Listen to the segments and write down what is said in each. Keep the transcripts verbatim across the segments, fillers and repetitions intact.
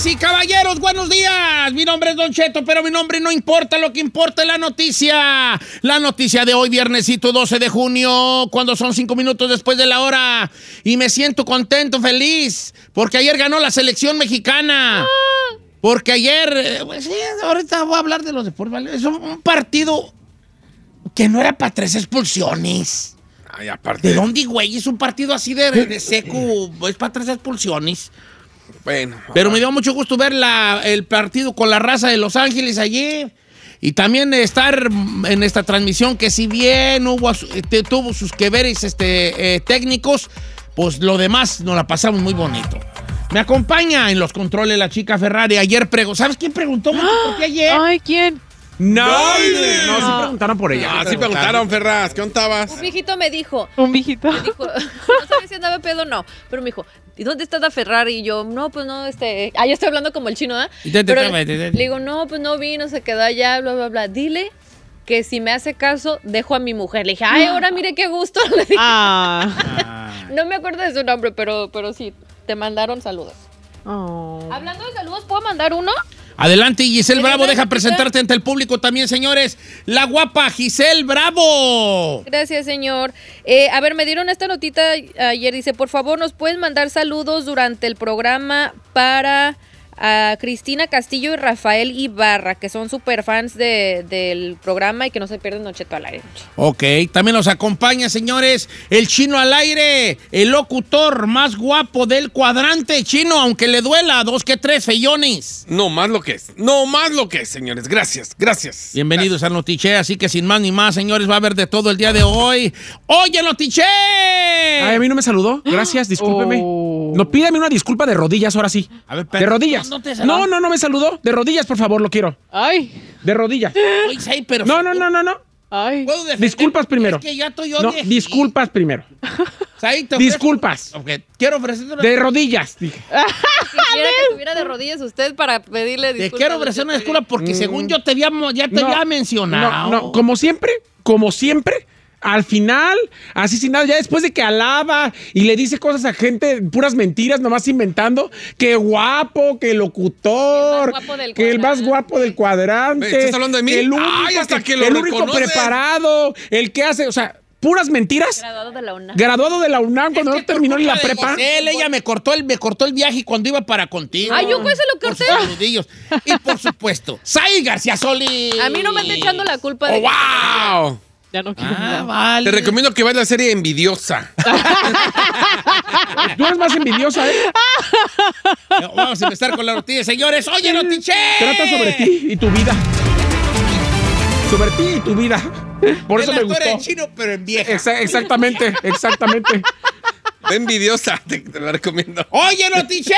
Damas y caballeros, buenos días. Mi nombre es Don Cheto, pero mi nombre no importa. Lo que importa es la noticia. La noticia de hoy, viernesito doce de junio, cuando son cinco minutos después de la hora. Y me siento contento, feliz, porque ayer ganó la selección mexicana. Porque ayer, pues sí, ahorita voy a hablar de los deportes, ¿vale? Es un, un partido que no era para tres expulsiones. Ay, aparte. ¿De dónde, güey? Es un partido así de, de seco, es para tres expulsiones. Bueno. Pero me dio mucho gusto ver la, el partido con la raza de Los Ángeles allí. Y también estar en esta transmisión que si bien hubo, este, tuvo sus que veres este, eh, técnicos, pues lo demás nos la pasamos muy bonito. Me acompaña en los controles la chica Ferrari. Ayer preguntó, ¿sabes quién preguntó mucho por qué ayer? Ay, ¿quién? No, No, no, sí preguntaron por ella. Ah, sí preguntaron, Ferraz, ¿qué contabas? Un viejito me dijo, Un viejito. me dijo, no sabía si andaba pedo o no, pero me dijo, ¿y dónde está la Ferrari? Y yo, no, pues no, este, ah, yo estoy hablando como el chino, ¿eh? Y te- te- Pero te- le, te- te- le digo, no, pues no vino, se quedó allá, bla, bla, bla. Dile que si me hace caso, dejo a mi mujer. Le dije, ay, ahora mire qué gusto. Le dije, Ah. no me acuerdo de su nombre, pero, pero sí, te mandaron saludos. Oh. Hablando de saludos, ¿puedo mandar uno? Adelante, Giselle ¿Quieres Bravo, ver, deja Lupita? presentarte ante el público también, señores. La guapa Giselle Bravo. Gracias, señor. Eh, a ver, me dieron esta notita ayer. Dice, por favor, ¿nos pueden mandar saludos durante el programa para a Cristina Castillo y Rafael Ibarra, que son súper fans de, del programa y que no se pierden Don Cheto al aire? Ok, también nos acompaña, señores, el Chino al aire, el locutor más guapo del cuadrante. Chino, aunque le duela, dos que tres feyones. No más lo que es, no más lo que es, señores. Gracias, gracias. Bienvenidos a Notiche, así que sin más ni más, señores, va a haber de todo el día de hoy. ¡Oye, Notiche! Ay, a mí no me saludó. Gracias, discúlpeme. Oh. No, pídame una disculpa de rodillas, ahora sí. A ver, De rodillas. No, no te saludó. No, no, no me saludó. De rodillas, por favor, lo quiero. Ay. De rodillas. Oye, sí, pero No, no, no, no, no. Ay. ¿Puedo defender? Disculpas primero. Es que ya estoy yo No, viejito. disculpas primero. Ahí te ofrezco- Disculpas. Ok, quiero ofrecerte una... De rodillas, dije. Quisiera que estuviera de rodillas usted para pedirle Te disculpas. quiero Don ofrecer una Cheto. disculpa porque según yo te había, mo- ya te No, había mencionado. No, no, como siempre, como siempre, al final, así sin nada, ya después de que alaba y le dice cosas a gente, puras mentiras, nomás inventando, que guapo, que locutor, El más guapo del que el más cuadrante. guapo del cuadrante. ¿Estás hablando de mí? que el único, Ay, hasta que lo el único reconoces. preparado, el que hace, o sea, puras mentiras. Graduado de la UNAM. Graduado de la UNAM cuando Es no que por terminó ni la culpa de prepa. Giselle, ella me cortó el, me cortó el viaje cuando iba para contigo. Ay, ¿yo cuál se lo Por corté? sus saludillos. Y por supuesto, Sai García Solís. A mí no me anda echando la culpa de... ¡Oh, wow! Ya no quiero Ah, nada. vale. Te recomiendo que veas la serie Envidiosa. Tú eres más envidiosa, ¿eh? Vamos a empezar con la noticia, señores. Oye, Notiche. Trata sobre ti y tu vida. Sobre ti y tu vida. Por Es eso la me historia gustó. de Chino, pero en vieja. Exa- exactamente, exactamente. Ve Envidiosa, te, te la recomiendo. Oye, Notiche.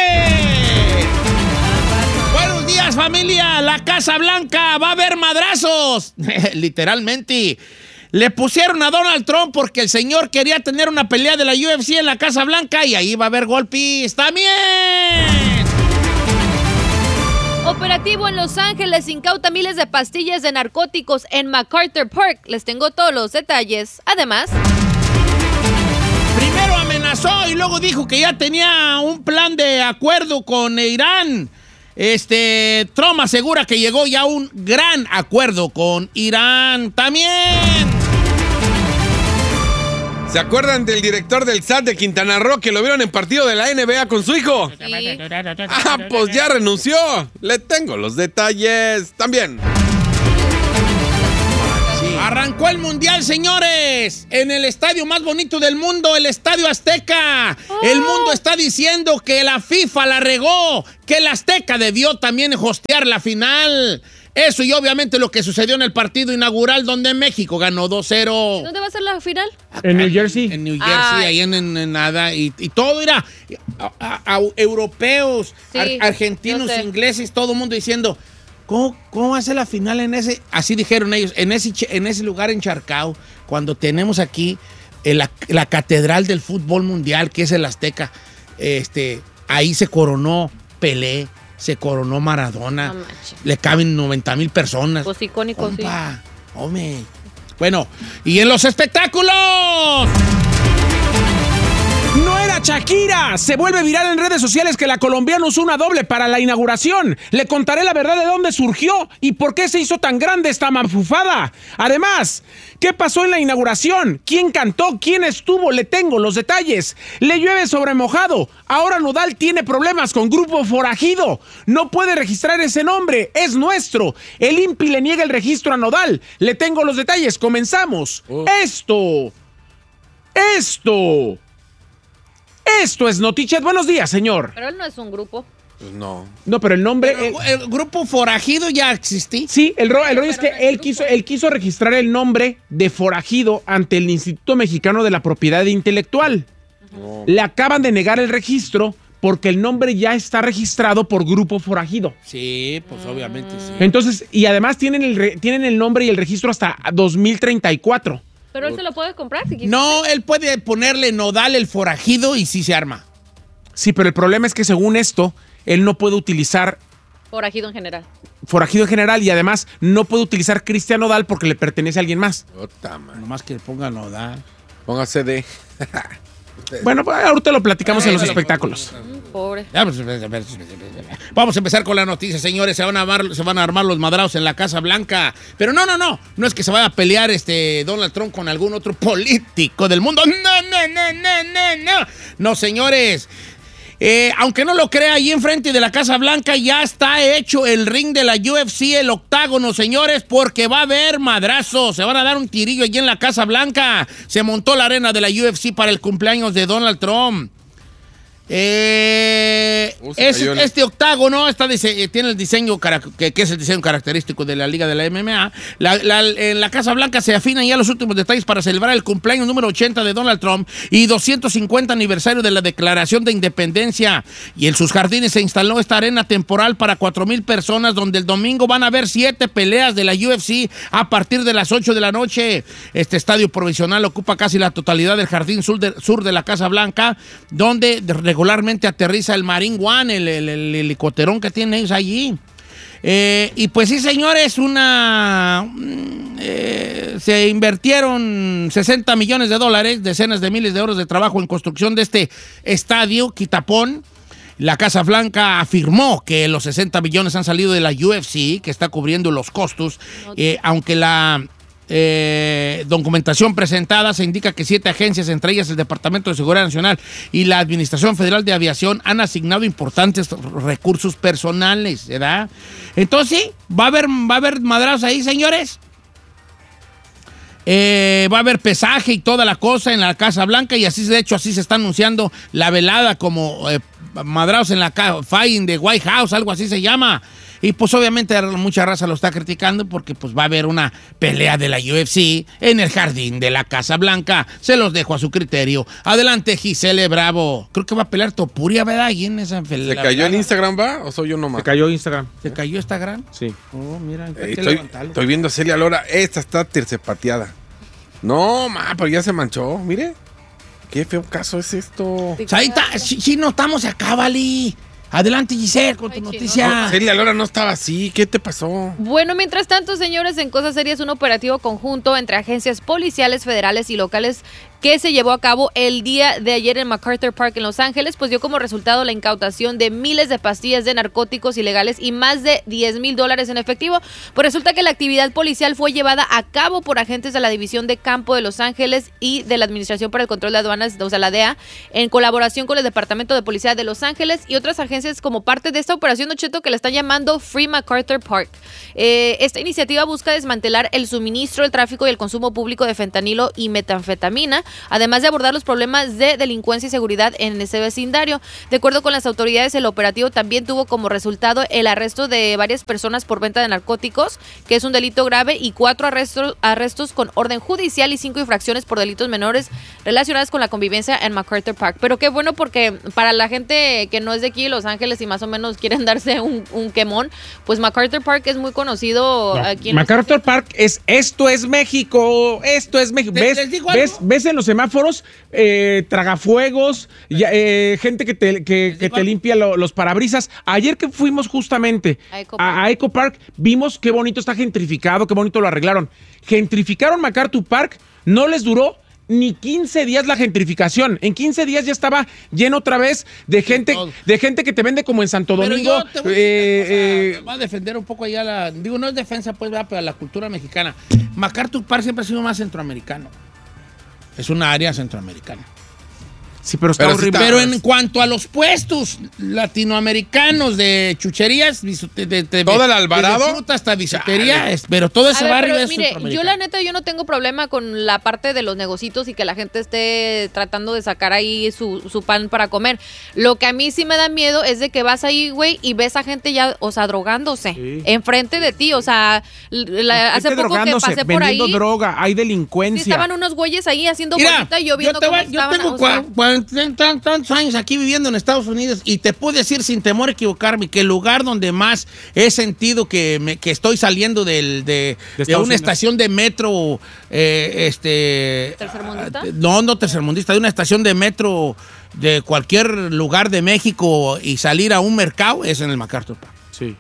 Buenos días, familia. La Casa Blanca va a haber madrazos. Literalmente. Le pusieron a Donald Trump porque el señor quería tener una pelea de la U F C en la Casa Blanca y ahí va a haber golpes también. Operativo en Los Ángeles incauta miles de pastillas de narcóticos en MacArthur Park. Les tengo todos los detalles. Además, Primero amenazó y luego dijo que ya tenía un plan de acuerdo con Irán. Este, Trump asegura que llegó ya a un gran acuerdo con Irán también. ¿Se acuerdan del director del S A T de Quintana Roo que lo vieron en partido de la N B A con su hijo? sí, Ah, pues ya renunció. Le tengo los detalles también. Arrancó el Mundial, señores, en el estadio más bonito del mundo, el Estadio Azteca. El mundo está diciendo que la FIFA la regó, que el Azteca debió también hostear la final. Eso y obviamente lo que sucedió en el partido inaugural donde México ganó dos cero. ¿dónde va a ser la final? En New Jersey. En New Jersey, Ay. ahí en, en- en nada. Y, y todo era a- a- a- europeos, Sí, ar- argentinos, yo sé. ingleses, todo el mundo diciendo, ¿cómo, ¿cómo va a ser la final en ese? Así dijeron ellos, en ese, ch- en ese lugar encharcado, cuando tenemos aquí eh, la, la catedral del fútbol mundial, que es el Azteca. Este, ahí se coronó Pelé, se coronó Maradona. No manches. Le caben noventa mil personas. Pues icónico, sí. Compa, hombre. Bueno, y en los espectáculos. No era Shakira! Se vuelve viral en redes sociales que la colombiana usó una doble para la inauguración. Le contaré la verdad de dónde surgió y por qué se hizo tan grande esta mafufada. Además, ¿qué pasó en la inauguración? ¿Quién cantó? ¿Quién estuvo? Le tengo los detalles. Le llueve sobre mojado. Ahora Nodal tiene problemas con Grupo Forajido. No puede registrar ese nombre. Es nuestro. El I N P I le niega el registro a Nodal. Le tengo los detalles. Comenzamos. Oh. Esto. Esto. Esto es Notichet. Buenos días, señor. Pero él no es un grupo. Pues no. No, pero el nombre... Pero el, el Grupo Forajido ya existía. Sí, el, ro, el rollo es que él quiso, él quiso registrar el nombre de Forajido ante el Instituto Mexicano de la Propiedad Intelectual. No. Le acaban de negar el registro porque el nombre ya está registrado por Grupo Forajido. Sí, pues obviamente sí. Entonces, y además tienen el, re, tienen el nombre y el registro hasta dos mil treinta y cuatro. Pero él se lo puede comprar si quiere. No, él puede ponerle Nodal el Forajido y sí se arma. Sí, pero el problema es que según esto, él no puede utilizar... Forajido en general. Forajido en general y además no puede utilizar Cristian Nodal porque le pertenece a alguien más. Ota, man. Nomás que le ponga Nodal. Ponga C D. Bueno, pues ahorita lo platicamos Ay, en los espectáculos. Pobre. Vamos a empezar con la noticia, señores. Se van a armar, se van a armar los madraos en la Casa Blanca. Pero no, no, no. No es que se vaya a pelear este Donald Trump con algún otro político del mundo. No, no, no, no, no, no. No, señores. Eh, aunque no lo crea, ahí enfrente de la Casa Blanca ya está hecho el ring de la U F C, el octágono, señores, porque va a haber madrazos. Se van a dar un tirillo allí en la Casa Blanca. Se montó la arena de la U F C para el cumpleaños de Donald Trump. Eh, uh, es, este octágono está dise- tiene el diseño que, que es el diseño característico de la Liga de la M M A. La, la, en la Casa Blanca se afinan ya los últimos detalles para celebrar el cumpleaños número ochenta de Donald Trump y doscientos cincuenta aniversario de la Declaración de Independencia. Y en sus jardines se instaló esta arena temporal para cuatro mil personas, donde el domingo van a haber siete peleas de la U F C a partir de las ocho de la noche. Este estadio provisional ocupa casi la totalidad del jardín sur de, sur de la Casa Blanca, donde regularmente aterriza el Marine One, el, el, el helicópterón que tienen ellos allí. Eh, y pues sí, señores, una eh, se invirtieron sesenta millones de dólares, decenas de miles de euros de trabajo en construcción de este estadio, Quitapón. La Casa Blanca afirmó que los sesenta millones han salido de la U F C, que está cubriendo los costos, eh, aunque la... Eh, documentación presentada se indica que siete agencias, entre ellas el Departamento de Seguridad Nacional y la Administración Federal de Aviación, han asignado importantes recursos personales, ¿verdad? Entonces, sí, va a haber, va a haber madrazos ahí, señores. Eh, va a haber pesaje y toda la cosa en la Casa Blanca, y así, de hecho, así se está anunciando la velada como eh, madrazos en la Fighting de White House, algo así se llama. Y pues obviamente mucha raza lo está criticando porque pues va a haber una pelea de la U F C en el jardín de la Casa Blanca. Se los dejo a su criterio. Adelante, Gisele Bravo. Creo que va a pelear Topuria, ¿verdad? Ahí en esa ¿Se cayó velada. En Instagram, va? ¿O soy yo nomás? Se cayó Instagram. ¿Se cayó Instagram? Sí. Oh, mira, hay eh, que estoy, estoy viendo a Celia Lora. Esta está tercepateada. No, ma, pero ya se manchó. Mire. Qué feo caso es esto. Ahí está. Sí, sí, no estamos acá, Vali. Adelante, Giselle, con tu Ay, noticia. No, Celia Lora no estaba así. ¿Qué te pasó? Bueno, mientras tanto, señores, en cosas serias, un operativo conjunto entre agencias policiales federales y locales que se llevó a cabo el día de ayer en MacArthur Park en Los Ángeles, pues dio como resultado la incautación de miles de pastillas de narcóticos ilegales y más de diez mil dólares en efectivo. Pues resulta que la actividad policial fue llevada a cabo por agentes de la División de Campo de Los Ángeles y de la Administración para el Control de Aduanas, o sea, la D E A, en colaboración con el Departamento de Policía de Los Ángeles y otras agencias como parte de esta operación, Don Cheto, que la están llamando Free MacArthur Park. Eh, esta iniciativa busca desmantelar el suministro, el tráfico y el consumo público de fentanilo y metanfetamina, además de abordar los problemas de delincuencia y seguridad en ese vecindario. De acuerdo con las autoridades, el operativo también tuvo como resultado el arresto de varias personas por venta de narcóticos, que es un delito grave, y cuatro arrestos, arrestos con orden judicial y cinco infracciones por delitos menores relacionadas con la convivencia en MacArthur Park. Pero qué bueno, porque para la gente que no es de aquí, Los Ángeles, y más o menos quieren darse un, un quemón, pues MacArthur Park es muy conocido no, aquí en MacArthur los... Park es, esto es México, esto es México. ¿Ves, ves, ves en los semáforos eh, tragafuegos, ya, eh, gente que te, que, que te limpia lo, los parabrisas? Ayer que fuimos justamente a Eco, a, a Eco Park, vimos qué bonito está gentrificado, qué bonito lo arreglaron. Gentrificaron MacArthur Park, no les duró ni quince días la gentrificación. En quince días ya estaba lleno otra vez de gente, de gente que te vende como en Santo Pero Domingo. yo te voy, eh, o sea, eh, va a defender un poco allá la... Digo, no es defensa, pues, ¿verdad? Pero a la cultura mexicana. MacArthur Park siempre ha sido más centroamericano. Es una área centroamericana. sí, pero está Pero sí horrible. está- Pero en cuanto a los puestos latinoamericanos de chucherías, bisu- de, de, de- ¿Todo el Alvarado? desde fruta hasta bisutería, Chale. es- pero todo ese A ver, barrio pero es mire, yo centroamericano. la neta, yo no tengo problema con la parte de los negocitos y que la gente esté tratando de sacar ahí su, su pan para comer. Lo que a mí sí me da miedo es de que vas ahí, güey, y ves a gente ya, o sea, drogándose Sí. enfrente de ti. O sea, la- hace Gente poco que drogándose, pasé por ahí, vendiendo droga, hay sí, delincuencia. estaban unos güeyes ahí haciendo Mira, bolita y yo viendo te cómo voy- yo estaban, tengo o sea, cua- cuarenta y tantos años aquí viviendo en Estados Unidos y te puedo decir sin temor a equivocarme que el lugar donde más he sentido que, me- que estoy saliendo del- de, de Estados una Unidos. estación de metro, eh, este... ¿Tercermundista? No, no tercermundista, de una estación de metro de cualquier lugar de México y salir a un mercado es en el MacArthur Park. Sí.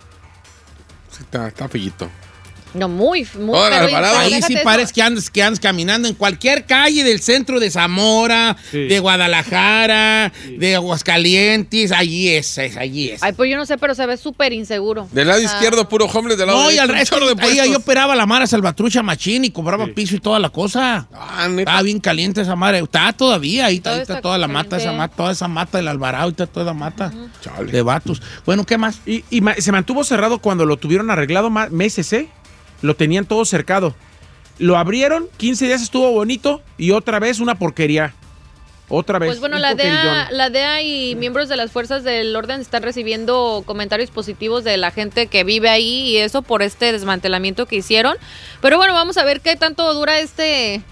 Sí, está, está fellito. no, muy, muy Ahora, pero- Alvarado, pero Ahí déjate sí eso. parece que andas, que andas caminando en cualquier calle del centro de Zamora, Sí. de Guadalajara, de Aguascalientes, allí es, es, allí es. Ay, pues yo no sé, pero se ve súper inseguro. Del lado O sea, izquierdo, puro homeless. Del lado No, y derecho, al un resto, chorro de ahí, ahí puestos. operaba la Mara Salvatrucha Machín y cobraba Sí. piso y toda la cosa. Ah, neta. Estaba bien caliente esa madre. Está todavía, ahí está, Todo ahí está está toda la mata, esa caliente. mata, toda esa mata del Alvarado, ahí está toda la mata Chale. de vatos. Bueno, ¿qué más? Y, y ma- se mantuvo cerrado cuando lo tuvieron arreglado ma- meses, ¿eh? Lo tenían todo cercado. Lo abrieron, quince días estuvo bonito y otra vez una porquería. Otra vez. Pues bueno, un la D E A, porquerillón. la D E A y miembros de las fuerzas del orden están recibiendo comentarios positivos de la gente que vive ahí y eso por este desmantelamiento que hicieron. Pero bueno, vamos a ver qué tanto dura este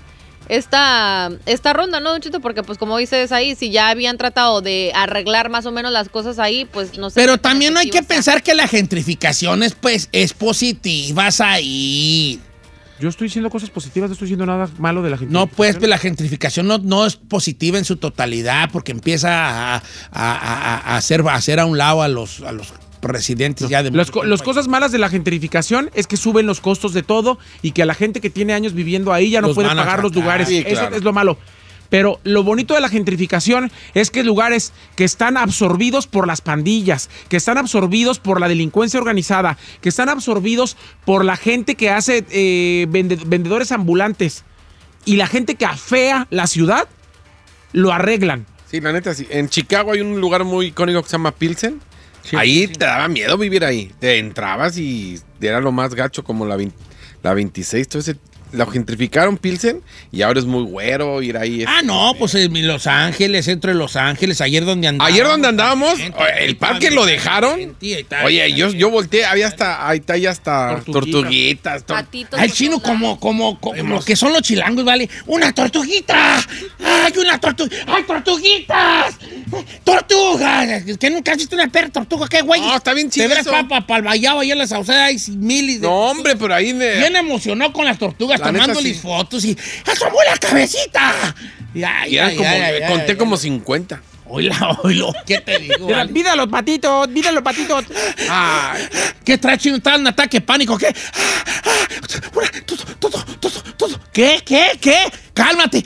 esta esta ronda, ¿no, Don Chito? Porque pues como dices ahí, si ya habían tratado de arreglar más o menos las cosas ahí, pues no sé. Pero qué tan también no hay que efectivo sea. pensar que la gentrificación es, pues, es positiva ahí. Yo estoy diciendo cosas positivas, no estoy diciendo nada malo de la gente. No, pues, pues, la gentrificación no, no es positiva en su totalidad porque empieza a, a- a- a hacer, a hacer a un lado a los, a los residentes ya de... Las co- las cosas malas de la gentrificación es que suben los costos de todo y que a la gente que tiene años viviendo ahí ya no Los puede van a pagar los sacar. lugares. Sí, Eso claro. es lo malo. Pero lo bonito de la gentrificación es que lugares que están absorbidos por las pandillas, que están absorbidos por la delincuencia organizada, que están absorbidos por la gente que hace eh, vende- vendedores ambulantes y la gente que afea la ciudad, lo arreglan. Sí, la neta, sí. En Chicago hay un lugar muy icónico que se llama Pilsen. Ahí te daba miedo vivir ahí. Te entrabas y era lo más gacho, como la, veinte la veintiséis. Todo ese, la gentrificaron Pilsen y ahora es muy güero ir ahí. Ah, no, pues en Los Ángeles, centro de Los Ángeles, ayer donde andábamos. Ayer donde andábamos, Gente, el parque lo dejaron. Oye, yo, yo volteé, había hasta, ahí está, ahí hasta Tortuguitas. tortuguitas. tor- Patitos Al por chino todos lados. como, como, como lo que son los chilangos, ¿vale? ¡Una tortuguita! ¡Ay, una tortuga! ¡Ay, tortuguitas! ¡Tortugas! Que nunca has visto una perra tortuga, ¿qué güey? No, está bien chido Te ves eso. para pa, el vallado, allá en la Sauceda hay miles de... No, hombre, pero ahí... de- Bien emocionó con las tortugas, La neta, tomándoles sí. fotos y... ¡asomó la cabecita! Y, ay, y eran ay, como, ay, ay, conté ay, como ay. cincuenta. Oíla, oílo, ¿qué te digo? Mira, vale? vida los patitos, vida los patitos. Ay, ¿Qué trae chino? ¿Está en un ataque de pánico? ¿Qué? Ah, ah, una, todo, todo, todo, todo. ¿Qué? ¿Qué? ¿Qué? ¡Cálmate!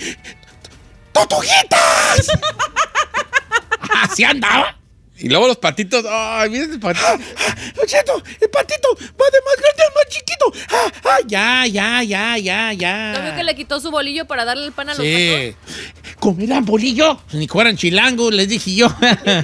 ¡Tortuguitas! Así andaba. y luego los patitos. Ay, mira ese patito. Don Cheto, el patito va de más grande al más chiquito. Ah, ah, ya, ya, ya, ya, ya. ¿No vio que le quitó su bolillo para darle el pan a los Sí. ¿Comerán bolillo? Ni que fueran chilangos, les dije yo.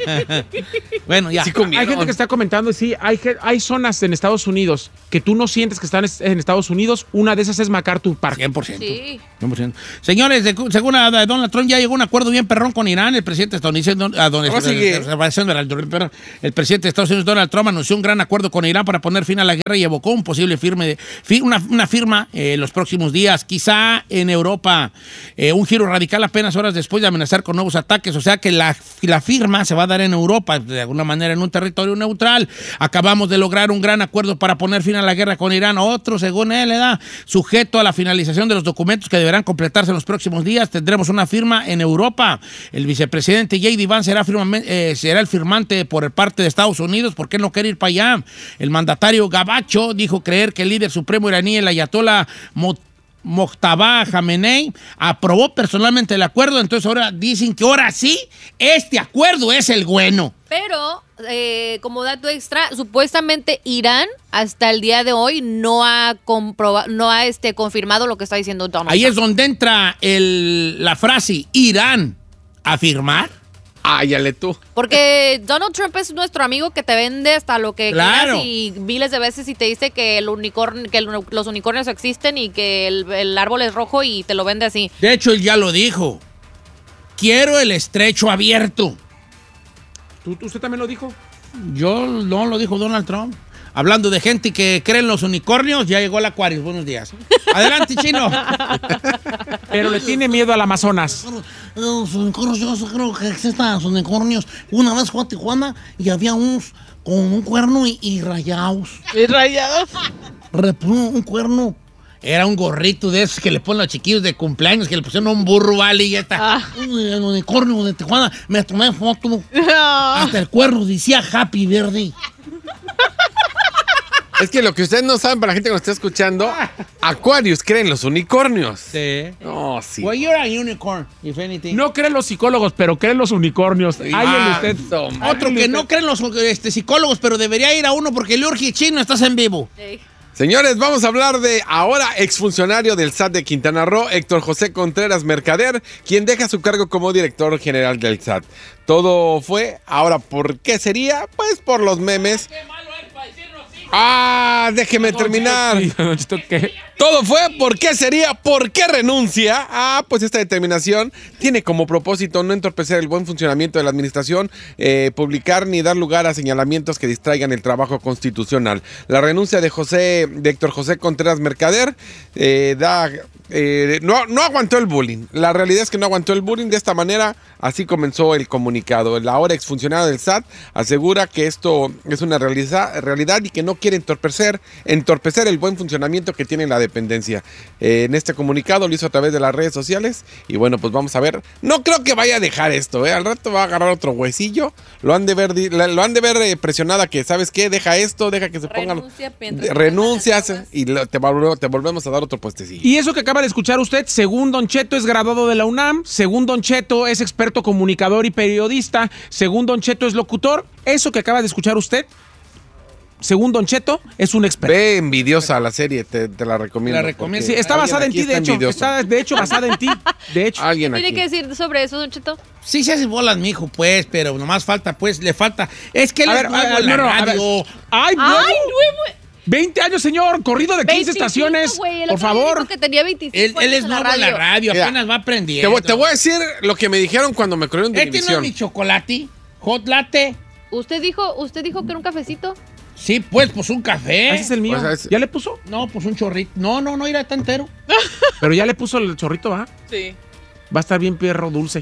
Bueno, ya. Sí comieron. Hay gente que está comentando, sí, hay, ge- hay zonas en Estados Unidos que tú no sientes que están es- en Estados Unidos. Una de esas es MacArthur Park. cien por ciento. Sí. cien por ciento. Señores, de- según a- a Donald Trump ya llegó a un acuerdo bien perrón con Irán. El presidente estadounidense, don- a donde- ¿Cómo sigue? perdón, el presidente de Estados Unidos, Donald Trump, anunció un gran acuerdo con Irán para poner fin a la guerra y evocó un posible firme de, fi- una, una firma eh, en los próximos días, quizá en Europa. Eh, un giro radical apenas horas después de amenazar con nuevos ataques. O sea que la, la firma se va a dar en Europa, de alguna manera en un territorio neutral. Acabamos de lograr un gran acuerdo para poner fin a la guerra con Irán. Otro, según él, ¿verdad? Sujeto a la finalización de los documentos que deberán completarse en los próximos días, tendremos una firma en Europa. El vicepresidente J D Vance será, firma- eh, será el firmante por parte de Estados Unidos. ¿Por qué no quiere ir para allá? El mandatario Gabacho dijo creer que el líder supremo iraní, el ayatollah Mot Mojtaba Jamenei aprobó personalmente el acuerdo, entonces ahora dicen que ahora sí, este acuerdo es el bueno. Pero, eh, como dato extra, supuestamente Irán hasta el día de hoy no ha comproba- no ha este, confirmado lo que está diciendo Donald Ahí Trump. es donde entra el, la frase Irán afirmar. Ah, ya le tú. Porque Donald Trump es nuestro amigo que te vende hasta lo que Claro. quieras y miles de veces y te dice que, el unicornio, que el- los unicornios existen y que el, el árbol es rojo y te lo vende así. De hecho, él ya lo dijo. Quiero el estrecho abierto. ¿Tú, ¿Usted también lo dijo? Yo no lo dijo Donald Trump. Hablando de gente que cree en los unicornios, ya llegó el Acuario. Buenos días. Adelante, Chino. Pero le tiene miedo al Amazonas. Los unicornios, yo creo que existen los unicornios. Una vez fue a Tijuana y había unos con un cuerno y, y rayados. ¿Y rayados? Rep- un cuerno. Era un gorrito de esos que le ponen los chiquillos de cumpleaños, que le pusieron a un burro, vale, y ya está. Ah. El unicornio de Tijuana. Me tomé foto. Ah. Hasta el cuerno decía Happy Birthday. Es que lo que ustedes no saben, para la gente que nos está escuchando, Aquarius creen los unicornios. Sí. No, sí. Well, you're a unicorn, if anything. No creen los psicólogos, pero creen los unicornios. Sí. Áyele Ah, usted. toma. Otro que no creen los este, psicólogos, pero debería ir a uno porque le urge. Chino, estás en vivo. Sí. Señores, vamos a hablar de ahora exfuncionario del S A T de Quintana Roo, Héctor José Contreras Mercader, quien deja su cargo como director general del S A T. Todo fue, ahora, ¿por qué sería? Pues por los memes. Ah, déjeme terminar. Sí, Don Cheto, ¿qué? Todo fue, ¿por qué sería? ¿Por qué renuncia? Ah, pues esta determinación tiene como propósito no entorpecer el buen funcionamiento de la administración, eh, publicar ni dar lugar a señalamientos que distraigan el trabajo constitucional. La renuncia de José, de Héctor José Contreras Mercader, eh, da, eh, no, no aguantó el bullying. La realidad es que no aguantó el bullying. De esta manera, así comenzó el comunicado. El ahora exfuncionario del S A T asegura que esto es una realiza- realidad y que no quiere entorpecer, entorpecer el buen funcionamiento que tiene la dependencia. Eh, en este comunicado lo hizo a través de las redes sociales y bueno, pues vamos a ver. No creo que vaya a dejar esto, ¿eh? Al rato va a agarrar otro huesillo. Lo han de ver, di- la- lo han de ver eh, presionada que, ¿sabes qué? Deja esto, deja que se ponga... Renuncia mientras- Renuncias y lo- te, vol- te volvemos a dar otro puestecillo. Y eso que acaba de escuchar usted, según Don Cheto, es graduado de la UNAM, según Don Cheto, es experto comunicador y periodista, según Don Cheto, es locutor. Eso que acaba de escuchar usted, según Don Cheto, es un experto. Ve envidiosa la serie, te, te la recomiendo. La recomiendo. porque Sí, está alguien basada en aquí ti, de está hecho. envidioso. Está, de hecho, basada en ti. De hecho. Alguien ¿Tiene aquí. que decir sobre eso, Don Cheto? Sí se hace bolas, mijo, pues, pero nomás falta, pues, le falta. Es que él A es ver, nuevo a ver, en la no, no, a ver. radio. ¡Ay, nuevo! ¡Ay, nuevo! veinte años, señor. Corrido de quince veinticinco, estaciones. güey. El Por otro día favor. dijo que tenía veinticinco Él, él es años nuevo en la radio, Mira, apenas va Te aprendiendo. voy, te voy a decir lo que me dijeron cuando me corrieron de Este no es división. mi chocolate, hot latte. ¿Usted dijo, usted dijo que era un cafecito? Sí, pues, pues un café. Ese es el mío. O sea, es- ¿Ya le puso? No, pues un chorrito. No, no, no, irá tan entero. Pero ya le puso el chorrito, ¿ah? Sí. Va a estar bien perro dulce.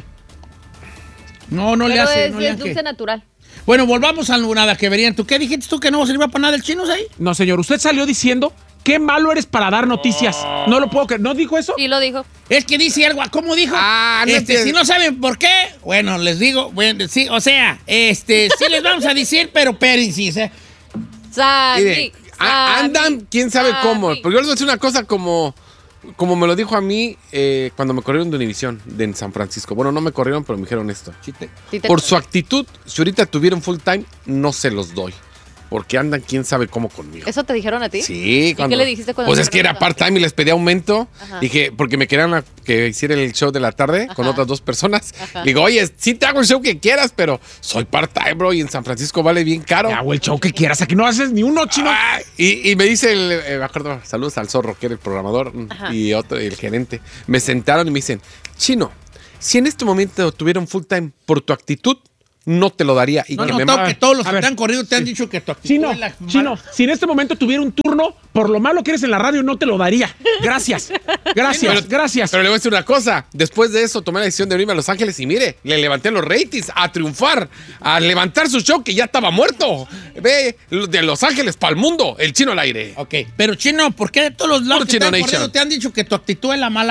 No, no le Pero hace, es, no le es hace. dulce natural. Bueno, volvamos a nada que verían. ¿Tú qué dijiste tú que no sirva para nada el chino ahí? No, señor. Usted salió diciendo qué malo eres para dar noticias. No lo puedo creer. ¿No dijo eso? Sí lo dijo. Es que dice algo, ¿cómo dijo? Ah, no este, entiendo. si no saben por qué, bueno, les digo, bueno, sí, o sea, este, sí les vamos a decir, pero espérense, ¿eh? Sammy, Mire, a- Sammy, andan, quién sabe Sammy. cómo. Porque yo les voy a decir una cosa como, como me lo dijo a mí eh, cuando me corrieron de Univisión, de en San Francisco. Bueno, no me corrieron, pero me dijeron esto. Sí te- Por su actitud, si ahorita tuvieron full time, no se los doy. Porque andan quién sabe cómo conmigo. ¿Eso te dijeron a ti? Sí, qué le dijiste cuando Pues te es que era preguntaron? part-time y les pedí aumento. Ajá. Dije, porque me querían a- que hiciera el show de la tarde con Ajá. otras dos personas. Ajá. Digo, oye, sí te hago el show que quieras, pero soy part-time, bro, y en San Francisco vale bien caro. Te hago el show que quieras. Aquí no haces ni uno, chino. Ah, y, y me dice el, eh, me acuerdo, saludos al Zorro, que era el programador, mm, Ajá. y otro, el gerente. Me sentaron y me dicen, Chino, si en este momento tuvieron full time por tu actitud, no te lo daría. Y No, que no, me todo, ma- que todos los A que ver, te han corrido te han sí. dicho que tu actitud Chino, es la chino, mala. si en este momento tuviera un turno, por lo malo que eres en la radio, no te lo daría. Gracias. Gracias, Pero- gracias. Pero le voy a decir una cosa. Después de eso tomé la decisión de irme a Los Ángeles y mire, le levanté los ratings a triunfar, a levantar su show que ya estaba muerto. Ve, de Los Ángeles para el mundo, el Chino al aire. Ok, pero chino, ¿por qué de todos los lados Puro que te Chino han Nation. corrido te han dicho que tu actitud es la mala?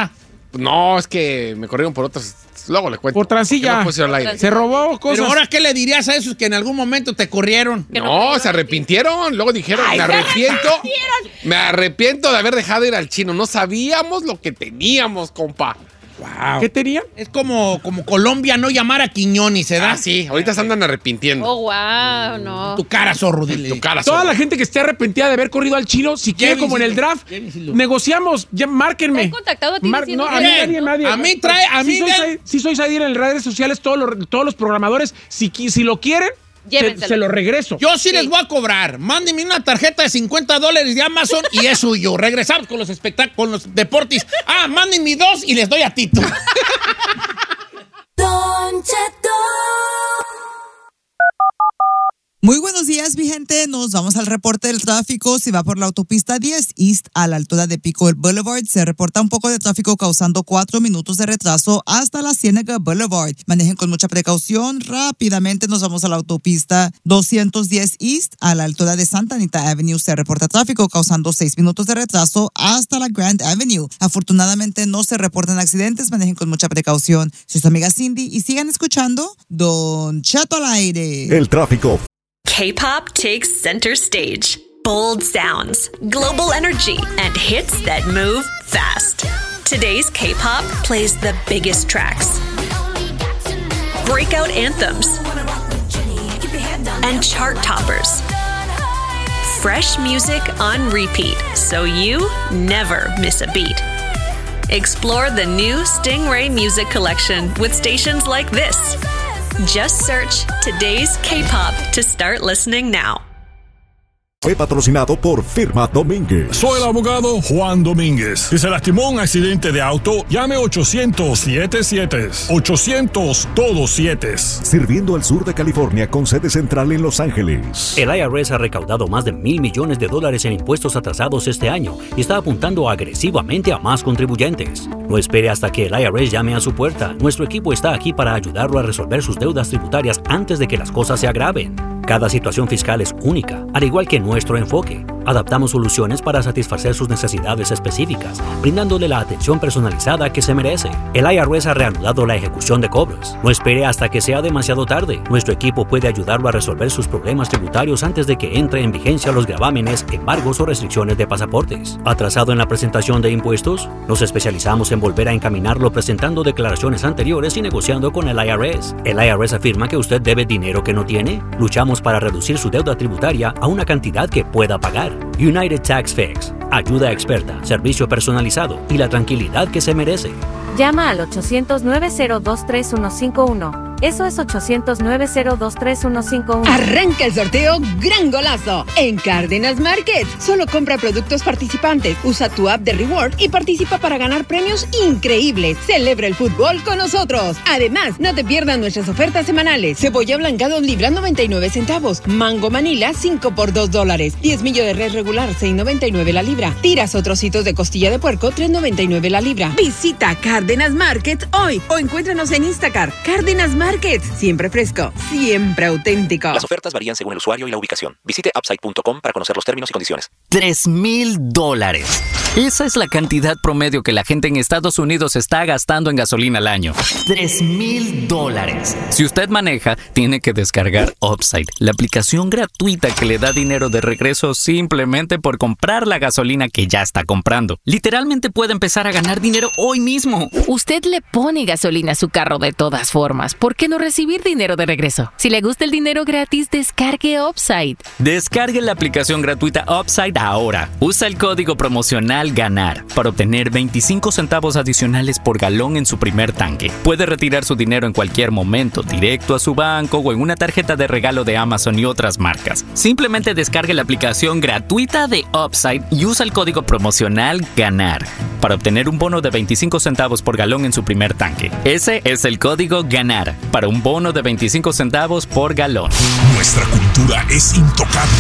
No, es que me corrieron por otras. Luego le cuento. Por transilla. No puse al aire. Se robó cosas. Pero ahora, ¿qué le dirías a esos que en algún momento te corrieron? No, se arrepintieron. Luego dijeron, Ay, me se arrepiento. Me arrepiento de haber dejado ir al chino. No sabíamos lo que teníamos, compa. Wow. ¿Qué tenían? Es como, como Colombia no llamar a Quiñones, ¿se da? Ah, sí, ahorita se andan arrepintiendo. Oh, wow, no. Tu cara, zorro, dile. Tu cara, Toda zorro. la gente que esté arrepentida de haber corrido al chino, si quiere, como en el draft, negociamos, ya márquenme. ¿Te han contactado a ti Mar- diciendo no, que- a mí Bien. nadie, nadie. A mí trae- a Sí mí soy del- Said- Sí soy Sadir en las redes sociales, todos los, todos los programadores, si, qui- si lo quieren, se, Llévenselo. se lo regreso. Yo sí, Sí. les voy a cobrar. Mándenme una tarjeta de cincuenta dólares de Amazon y es suyo. Regresamos con los espectáculos, con los deportes. Ah, mándenme dos y les doy a Tito. Don Cheto. Muy buenos días, mi gente. Nos vamos al reporte del tráfico. Si va por la autopista diez East a la altura de Pico Boulevard, se reporta un poco de tráfico causando cuatro minutos de retraso hasta la Ciénaga Boulevard. Manejen con mucha precaución. Rápidamente nos vamos a la autopista doscientos diez East a la altura de Santa Anita Avenue. Se reporta tráfico causando seis minutos de retraso hasta la Grand Avenue. Afortunadamente no se reportan accidentes. Manejen con mucha precaución. Soy su amiga Cindy y sigan escuchando Don Cheto al aire. El tráfico. K-pop takes center stage. Bold sounds, global energy, and hits that move fast. Today's K-pop plays the biggest tracks, breakout anthems, and chart toppers. Fresh music on repeat, so you never miss a beat. Explore the new Stingray Music Collection with stations like this. Just search today's K-pop to start listening now. Fue patrocinado por Firma Domínguez. Soy el abogado Juan Domínguez. Si se lastimó en un accidente de auto, llame ochocientos siete siete. ochocientos todos siete. Sirviendo al sur de California con sede central en Los Ángeles. El I R S ha recaudado más de mil millones de dólares en impuestos atrasados este año y está apuntando agresivamente a más contribuyentes. No espere hasta que el I R S llame a su puerta. Nuestro equipo está aquí para ayudarlo a resolver sus deudas tributarias antes de que las cosas se agraven. Cada situación fiscal es única, al igual que nuestro enfoque. Adaptamos soluciones para satisfacer sus necesidades específicas, brindándole la atención personalizada que se merece. El I R S ha reanudado la ejecución de cobros. No espere hasta que sea demasiado tarde. Nuestro equipo puede ayudarlo a resolver sus problemas tributarios antes de que entre en vigencia los gravámenes, embargos o restricciones de pasaportes. ¿Atrasado en la presentación de impuestos? Nos especializamos en volver a encaminarlo presentando declaraciones anteriores y negociando con el I R S. El I R S afirma que usted debe dinero que no tiene. Luchamos para reducir su deuda tributaria a una cantidad que pueda pagar. United Tax Fix. Ayuda experta, servicio personalizado y la tranquilidad que se merece. Llama al ochocientos, nueve cero dos, tres uno cinco uno. Eso es ochocientos, nueve cero dos, tres uno cinco uno. Arranca el sorteo Gran Golazo en Cárdenas Market. Solo compra productos participantes, usa tu app de Reward y participa para ganar premios increíbles. Celebra el fútbol con nosotros. Además, no te pierdas nuestras ofertas semanales. Cebolla blanca dos libras noventa y nueve centavos. Mango Manila cinco por dos dólares. diez millo de res regular seis noventa y nueve la libra. Tiras o trocitos de costilla de puerco tres noventa y nueve la libra. Visita Cárdenas Market hoy o encuéntranos en Instacart. Cárdenas Market. Market, siempre fresco, siempre auténtico. Las ofertas varían según el usuario y la ubicación. Visite upside punto com para conocer los términos y condiciones. Tres mil dólares. Esa es la cantidad promedio que la gente en Estados Unidos está gastando en gasolina al año. Tres mil dólares. Si usted maneja, tiene que descargar Upside, la aplicación gratuita que le da dinero de regreso simplemente por comprar la gasolina que ya está comprando. Literalmente puede empezar a ganar dinero hoy mismo. Usted le pone gasolina a su carro de todas formas. ¿Por qué no recibir dinero de regreso? Si le gusta el dinero gratis, descargue Upside. Descargue la aplicación gratuita Upside ahora. Usa el código promocional GANAR para obtener veinticinco centavos adicionales por galón en su primer tanque. Puede retirar su dinero en cualquier momento, directo a su banco o en una tarjeta de regalo de Amazon y otras marcas. Simplemente descargue la aplicación gratuita de Upside y usa el código promocional GANAR para obtener un bono de veinticinco centavos por galón en su primer tanque. Ese es el código GANAR para un bono de veinticinco centavos por galón. Nuestra cultura es intocable.